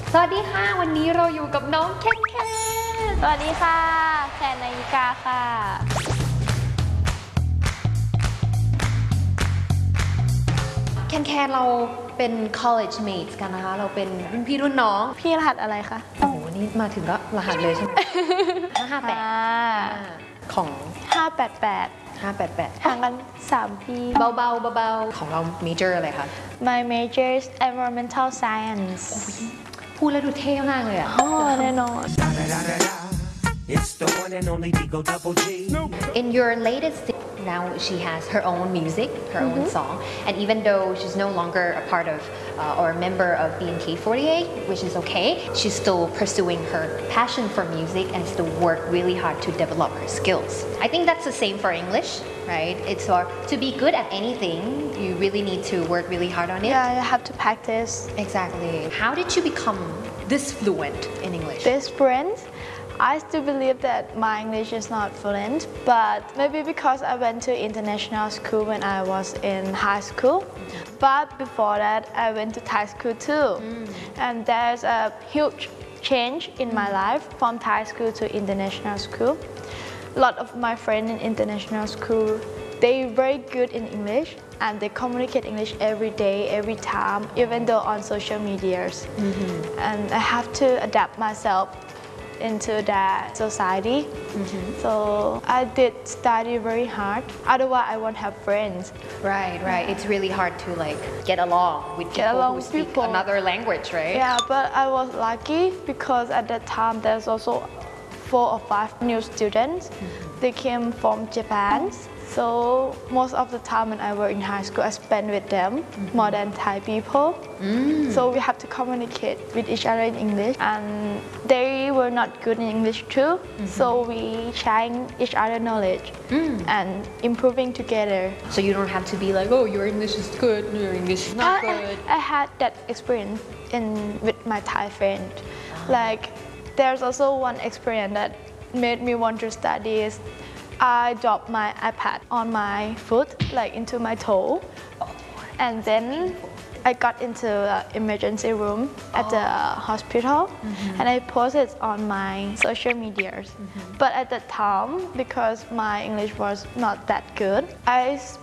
สวัสดีค่ะวันนี้เราอยู่กับน้องแคนแคนสวัสดีค่ะแคนนายิกาค่ะแคนแคนเราเป็น college mates กันนะคะเราเป็นรุ่นพี่รุ่นน้องพี่รหัสอะไรคะโอ้โหนี่มาถึงก็รหัสเลยใช่ไหม558ของ 588ห่างกัน3 ปีเบาๆของเรา major อะไรคะ My major is environmental science พูดแล้วดูเท่มากเลยอ่ะแน่นอน It's the one and only Digo Double G. In your latest now she has her own music, her own song, and even though she's no longer a part of or a member of BNK48, which is okay, she's still pursuing her passion for music and still work really hard to develop her skills. I think that's the same for English, right? It's to be good at anything, you really need to work really hard on it. Yeah, you have to practice. Exactly. How did you become this fluent in English? This friend, I still believe that my English is not fluent, but maybe because I went to international school when I was in high school. But before that, I went to Thai school too. And there's a huge change in my life from Thai school to international school. A lot of my friends in international school, they're very good in English and they communicate English every day, every time, even though on social medias. And I have to adapt myself into that society. So I did study very hard. Otherwise, I won't have friends. Right. It's really hard to like get along with people who speak another language, right? Yeah, but I was lucky because at that time there's also 4 or 5 new students. They came from Japan. So most of the time when I were in high school, I spent with them more than Thai people. So we have to communicate with each other in English, and they were not good in English too. So we sharing each other knowledge and improving together. So you don't have to be like, oh, your English is good, your English is not good. I had that experience with my Thai friend. Like there's also one experience that made me want to study is I dropped my iPad on my foot, like into my toe, and then I got into the emergency room at the hospital, and I posted on my social medias. But at that time, because my English was not that good, I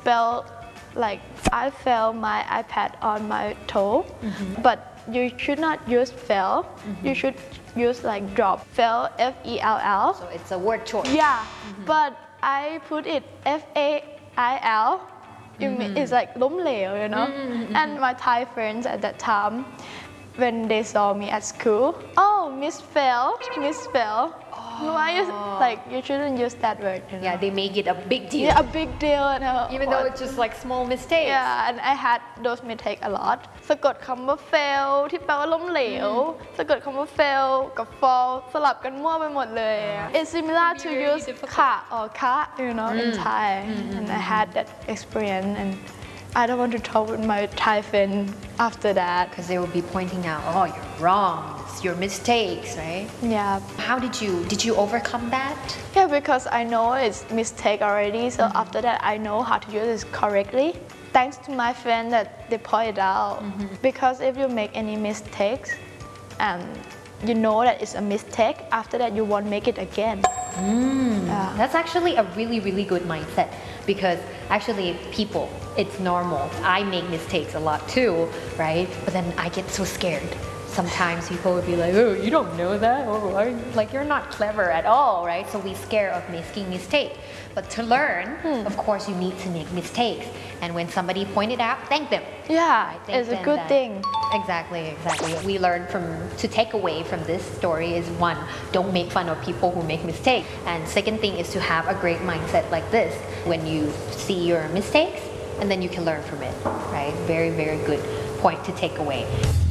fell my iPad on my toe, but you should not use fell, you should use like drop, fell, F-E-L-L. So it's a word choice. Yeah, but I put it F-A-I-L. It's like ล้มเหลว you know. And my Thai friends at that time, when they saw me at school, oh, Miss Fell. Why is like you shouldn't use that word? You know? Yeah, they make it a big deal. Yeah, a big deal. Even though it's just like small mistakes. Yeah, and I had those mistakes a lot. สะกดคำว่า fail ที่แปลว่าล้มเหลว สะกดคำว่า fail กับ fall สลับกันมั่วไปหมดเลย It's similar to use ค่ะ or คะ you know, in Thai. And I had that experience, and I don't want to talk with my Thai friend after that. Because they will be pointing out, oh, you're wrong. It's your mistakes, right? Yeah. How did you overcome that? Yeah, because I know it's mistake already. So after that, I know how to use it correctly. Thanks to my friend that they pointed out. Because if you make any mistakes, and you know that it's a mistake, after that you won't make it again. That's actually a really, really good mindset. Because actually people, it's normal. I make mistakes a lot too, right? But then I get so scared. Sometimes people would be like, oh, you don't know that, or like you're not clever at all, right? So we scare of making mistakes. But to learn, of course, you need to make mistakes. And when somebody pointed out, thank them. Yeah, it's a good thing. Exactly. We learn to take away from this story is one, don't make fun of people who make mistakes. And second thing is to have a great mindset like this. When you see your mistakes, and then you can learn from it, right? Very, very good point to take away.